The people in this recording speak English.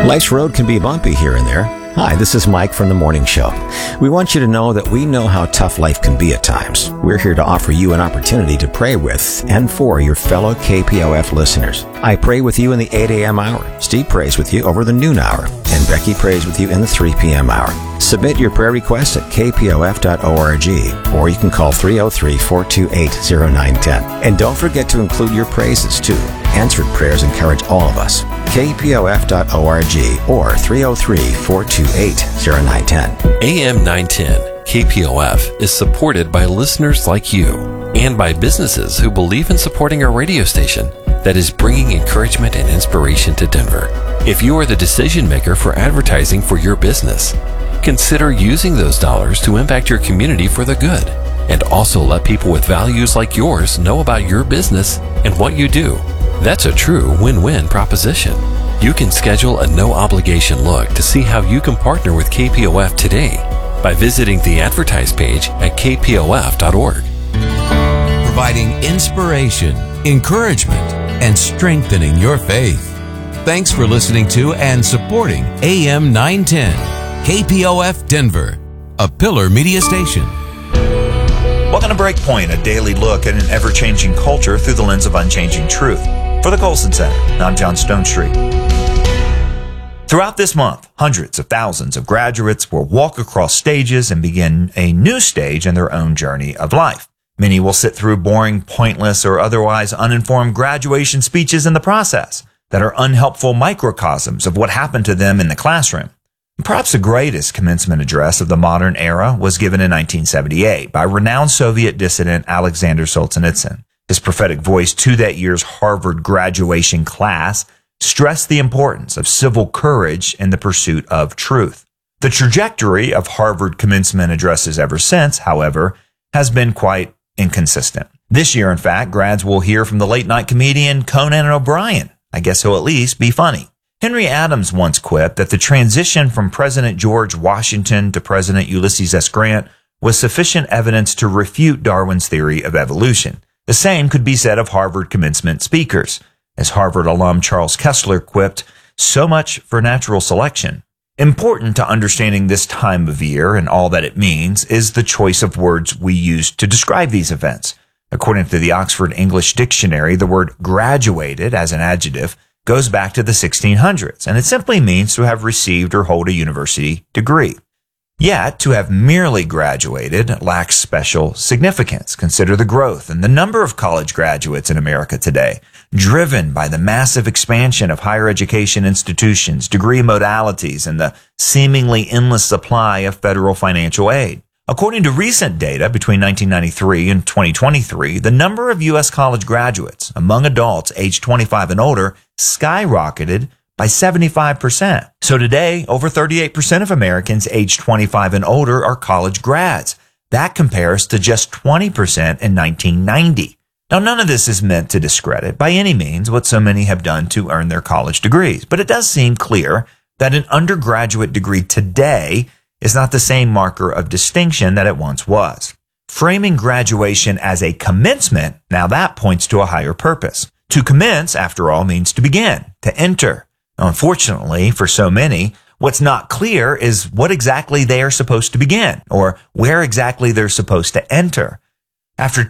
Life's road can be bumpy here and there. Hi, this is Mike from The Morning Show. We want you to know that we know how tough life can be at times. We're here to offer you an opportunity to pray with and for your fellow KPOF listeners. I pray with you in the 8 a.m. hour. Steve prays with you over the noon hour. And Becky prays with you in the 3 p.m. hour. Submit your prayer requests at kpof.org, or you can call 303-428-0910. And don't forget to include your praises, too. Answered prayers encourage all of us. kpof.org or 303-428-0910. AM 910 KPOF is supported by listeners like you and by businesses who believe in supporting a radio station that is bringing encouragement and inspiration to Denver. If you are the decision maker for advertising for your business, consider using those dollars to impact your community for the good, and also let people with values like yours know about your business and what you do. That's a true win-win proposition. You can schedule a no-obligation look to see how you can partner with KPOF today by visiting the advertise page at kpof.org. Providing inspiration, encouragement, and strengthening your faith. Thanks for listening to and supporting AM 910, KPOF Denver, a Pillar Media station. Welcome to Breakpoint, a daily look at an ever-changing culture through the lens of unchanging truth. For the Colson Center, I'm John Stone Street. Throughout this month, hundreds of thousands of graduates will walk across stages and begin a new stage in their own journey of life. Many will sit through boring, pointless, or otherwise uninformed graduation speeches in the process that are unhelpful microcosms of what happened to them in the classroom. Perhaps the greatest commencement address of the modern era was given in 1978 by renowned Soviet dissident Alexander Solzhenitsyn. His prophetic voice to that year's Harvard graduation class stressed the importance of civil courage in the pursuit of truth. The trajectory of Harvard commencement addresses ever since, however, has been quite inconsistent. This year, in fact, grads will hear from the late-night comedian Conan O'Brien. I guess he'll at least be funny. Henry Adams once quipped that the transition from President George Washington to President Ulysses S. Grant was sufficient evidence to refute Darwin's theory of evolution. The same could be said of Harvard commencement speakers. As Harvard alum Charles Kessler quipped, "So much for natural selection." Important to understanding this time of year and all that it means is the choice of words we use to describe these events. According to the Oxford English Dictionary, the word graduated as an adjective goes back to the 1600s, and it simply means to have received or hold a university degree. Yet, to have merely graduated lacks special significance. Consider the growth and the number of college graduates in America today, driven by the massive expansion of higher education institutions, degree modalities, and the seemingly endless supply of federal financial aid. According to recent data between 1993 and 2023, the number of U.S. college graduates among adults aged 25 and older skyrocketed by 75%. So today, over 38% of Americans aged 25 and older are college grads. That compares to just 20% in 1990. Now, none of this is meant to discredit by any means what so many have done to earn their college degrees, but it does seem clear that an undergraduate degree today is not the same marker of distinction that it once was. Framing graduation as a commencement, now that points to a higher purpose. To commence, after all, means to begin, to enter. Unfortunately, for so many, what's not clear is what exactly they are supposed to begin, or where exactly they're supposed to enter. After